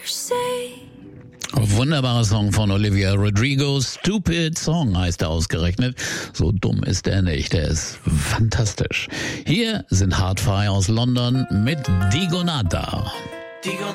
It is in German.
Wunderbarer Song von Olivia Rodrigo. Stupid Song heißt er ausgerechnet. So dumm ist er nicht. Er ist fantastisch. Hier sind Hardfire aus London mit Digonata.